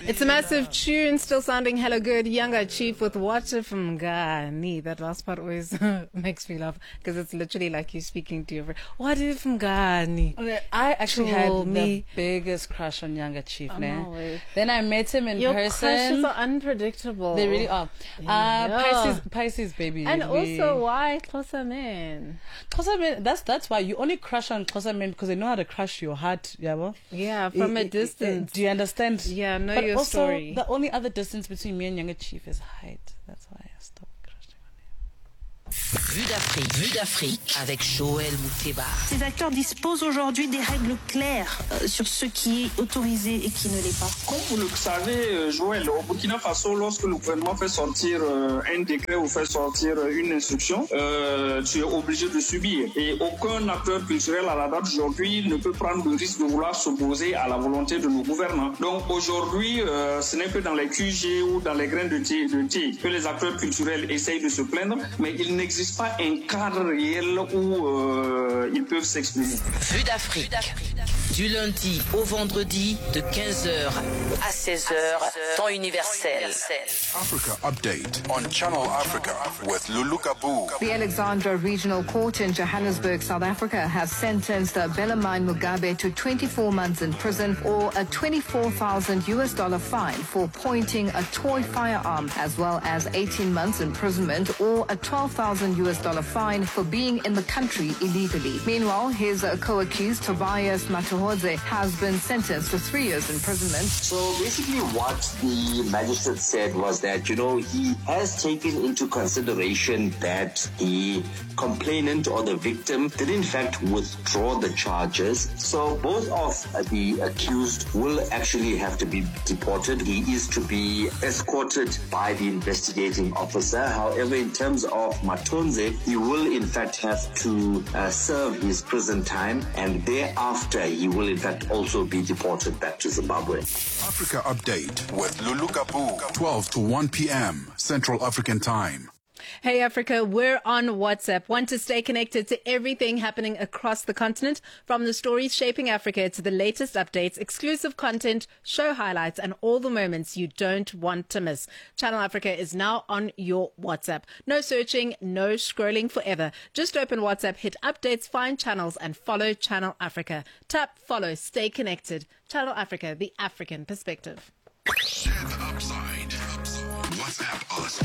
It's a massive tune, still sounding hella good. Younger Chief with What If Mngani. That last part always makes me laugh because it's literally like you're speaking to your friend. What if Mngani? I actually had told me. the biggest crush on Younger Chief. Oh, no way. Then I met him in Your person. crushes are unpredictable. They really are. Yeah. Pisces baby. And really. also, why Xhosa men? Xhosa men, that's why you only crush on Xhosa men because they know how to crush your heart, yabo? Yeah, from a distance. Do you understand? Yeah, know but your also, story. The only other distance between me and Younger Chief is height. That's why I stopped crushing on him. Vue d'Afrique avec Joël Mouteba. Ces acteurs disposent aujourd'hui des règles claires sur ce qui est autorisé et qui ne l'est pas. Comme vous le savez, Joël, au Burkina Faso, lorsque le gouvernement fait sortir un décret ou fait sortir une instruction, tu es obligé de subir. Et aucun acteur culturel à la date d'aujourd'hui ne peut prendre le risque de vouloir s'opposer à la volonté de nos gouvernants. Donc aujourd'hui, ce n'est que dans les QG ou dans les grains de thé que les acteurs culturels essayent de se plaindre, mais il n'existe pas un cadre réel où ils peuvent s'exprimer. Vue d'Afrique. Du lundi au vendredi de 15h à 16h, temps universel. Africa Update on Channel Africa with Lulu Kabu. The Alexandra Regional Court in Johannesburg, South Africa, has sentenced Bellarmine Mugabe to 24 months in prison or a $24,000 fine for pointing a toy firearm, as well as 18 months imprisonment or a $12,000 fine for being in the country illegally. Meanwhile, his co-accused Tobias Matuhodze has been sentenced to 3 years imprisonment. So basically what the magistrate said was that, he has taken into consideration that the complainant or the victim did in fact withdraw the charges. So both of the accused will actually have to be deported. He is to be escorted by the investigating officer. However, in terms of Matonze, he will in fact have to serve his prison time, and thereafter he will in fact also be deported back to Zimbabwe. Africa Update with Lulu Kabu, 12 to 1 p.m. Central African Time. Hey Africa, we're on WhatsApp. Want to stay connected to everything happening across the continent? From the stories shaping Africa to the latest updates, exclusive content, show highlights, and all the moments you don't want to miss. Channel Africa is now on your WhatsApp. No searching, no scrolling forever. Just open WhatsApp, hit updates, find channels, and follow Channel Africa. Tap, follow, stay connected. Channel Africa, the African perspective. Share the upside. WhatsApp us